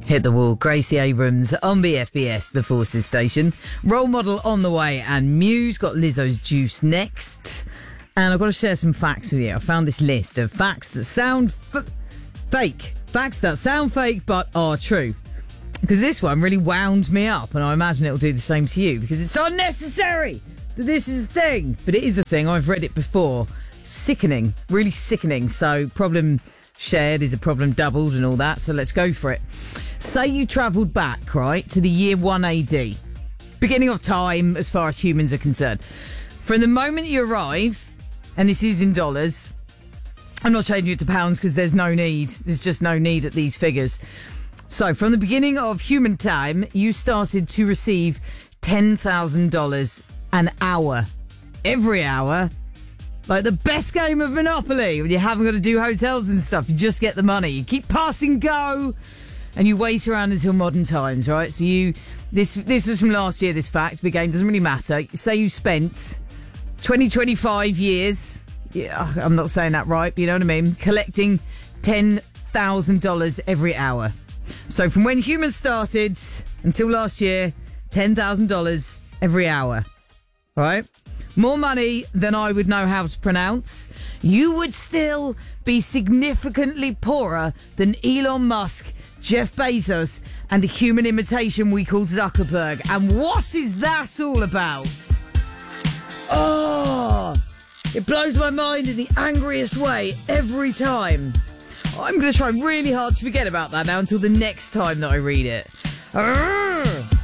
Hit the wall. Gracie Abrams on BFBS, the Forces station. Role Model on the way, and Muse got Lizzo's Juice next. And I've got to share some facts with you. I found this list of facts that sound fake. Facts that sound fake but are true. Because this one really wound me up, and I imagine it'll do the same to you, because it's unnecessary that this is a thing. But it is a thing. I've read it before. Sickening. Really sickening. So problem shared is a problem doubled and all that. So let's go for it. Say you travelled back, right, to the year 1 AD. Beginning of time as far as humans are concerned. From the moment you arrive, and this is in dollars, I'm not changing it to pounds because there's no need. There's just no need at these figures. So from the beginning of human time, you started to receive $10,000 an hour. Every hour. Like the best game of Monopoly, when you haven't got to do hotels and stuff. You just get the money. You keep pass and go, and you wait around until modern times, right? So this was from last year, this fact. But again, doesn't really matter. Say you spent 25 years, yeah, I'm not saying that right, but you know what I mean, collecting $10,000 every hour. So from when humans started until last year, $10,000 every hour, right? More money than I would know how to pronounce. You would still be significantly poorer than Elon Musk, Jeff Bezos, and the human imitation we call Zuckerberg. And what is that all about? Oh, it blows my mind in the angriest way every time. I'm going to try really hard to forget about that now until the next time that I read it.